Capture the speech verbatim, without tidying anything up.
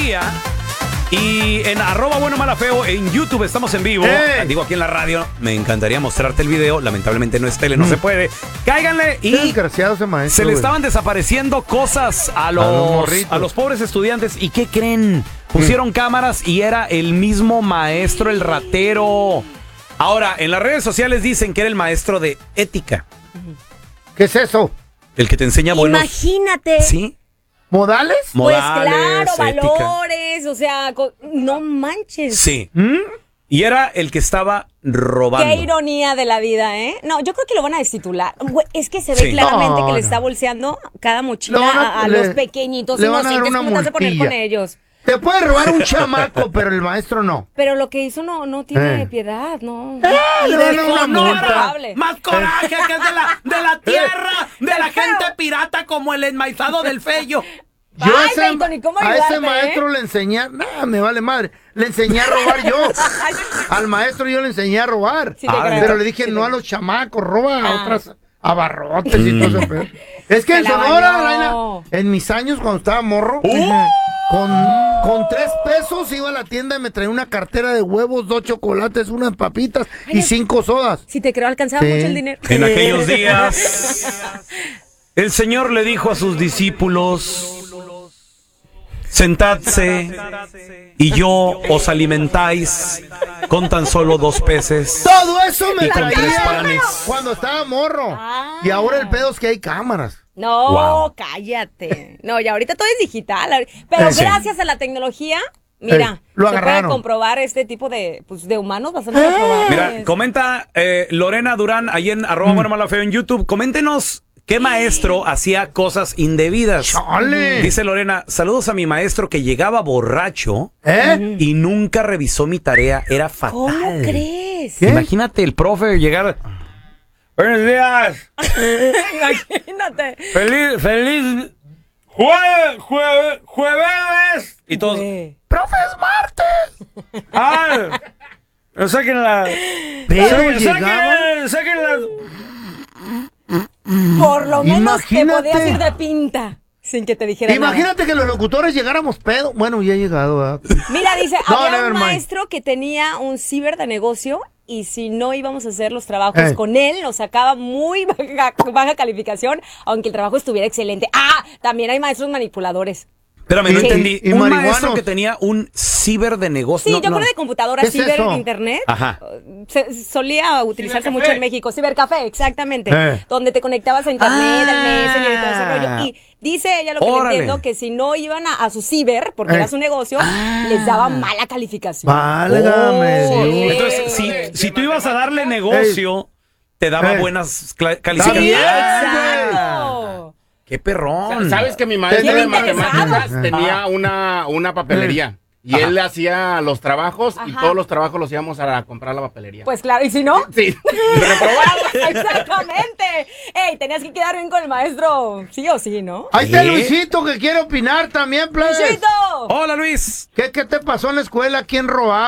día. Y en arroba bueno mala feo en YouTube estamos en vivo. ¡Hey! Digo, aquí en la radio. Me encantaría mostrarte el video. Lamentablemente no es tele, no mm. se puede. Cáiganle y desgraciado ese maestro, se le wey. estaban desapareciendo cosas a los, a los, a los pobres estudiantes. ¿Y qué creen? Pusieron mm. cámaras y era el mismo maestro, el ratero. Ahora, en las redes sociales dicen que era el maestro de ética. ¿Qué es eso? El que te enseña buenos... Imagínate. ¿Sí? ¿Modales? Pues Modales, claro, ética. valores, o sea, no manches. Sí. ¿Mm? Y era el que estaba robando. Qué ironía de la vida, ¿eh? No, yo creo que lo van a destitular. Es que se ve sí. claramente no, que le está bolseando cada mochila no, no, a, a le, los pequeñitos le van a dar una ¿cómo te poner con ellos? Te puede robar un chamaco, pero el maestro no. Pero lo que hizo no, no tiene eh. piedad, no. Eh, y le una multa. Más coraje que es de la, de la tierra, de la gente pirata como el enmaizado del Fello. Yo Ay, ese, Dayton, ¿y cómo a ayudarte, ese maestro eh? le enseñé, nada, me vale madre, le enseñé a robar yo. Al maestro yo le enseñé a robar. Sí, ah, pero le dije sí, no a los chamacos, roba ah. a otras abarrotes y todo eso. Es que en Sonora, Reina, en mis años cuando estaba morro, uh. con, con tres pesos iba a la tienda y me traía una cartera de huevos, dos chocolates, unas papitas Ay, y cinco sodas. Si te creo, alcanzaba sí. mucho el dinero. En aquellos días, el Señor le dijo a sus discípulos: sentadse y yo os alimentáis con tan solo dos peces. Todo eso me y con tres panes. Cuando estaba morro. Ah. Y ahora el pedo es que hay cámaras. No, wow. cállate. No, y ahorita todo es digital. Pero eh, gracias sí. a la tecnología, mira, eh, lo se agarraron. puede comprobar este tipo de, pues, de humanos bastante eh. comprobables. Mira, comenta eh, Lorena Durán ahí en arroba mm. bueno mala feo en YouTube. Coméntenos ¿qué maestro hacía cosas indebidas? ¡Chale! Dice Lorena, saludos a mi maestro que llegaba borracho ¿Eh? y nunca revisó mi tarea. Era fatal. ¿Cómo crees? ¿Qué? Imagínate el profe llegar... Buenos días. Imagínate. Feliz, feliz... Jueves, jueves, jueves. Y todos... Sí. ¡Profe, es martes! ¡Ah! No saquen la... Pero saquen, llegaba... saquen, saquen la... Por lo menos Imagínate. te podías ir de pinta sin que te dijera Imagínate nada. que los locutores llegáramos pedo. Bueno, ya he llegado. ¿eh? Mira, dice, no, había un maestro que tenía un ciber de negocio y si no íbamos a hacer los trabajos eh. con él, nos sacaba muy baja, baja calificación, aunque el trabajo estuviera excelente. Ah, también hay maestros manipuladores. Espérame, no Sí. entendí. Y un marihuanos. maestro que tenía un ciber de negocio. Sí, no, yo no. creo de computadora, ciber, eso? internet. Ajá. Se, solía utilizarse mucho en México. Cibercafé, exactamente. Eh. Donde te conectabas a internet, Ah. al Messenger y todo ese rollo. Y dice ella lo que le Órale. entiendo, que si no iban a, a su ciber, porque Eh. era su negocio, Ah. les daba mala calificación. Válgame Oh, Dios. sí. Entonces, si, si tú ibas a darle negocio, te daba Eh. buenas cla- Sí, calificaciones. exacto. ¡Qué perrón! ¿Sabes que mi maestro Bien de matemáticas interesado. tenía una, una papelería? Y Ajá. él le hacía los trabajos y Ajá. todos los trabajos los íbamos a comprar a la papelería. Pues claro, ¿y si no? Sí, reprobado. Exactamente. Ey, tenías que quedar bien con el maestro, sí o sí, ¿no? Ahí está ¿Eh? Luisito que quiere opinar también, plebes. ¡Luisito! Hola, Luis. ¿Qué, ¿Qué te pasó en la escuela? ¿Quién robaba?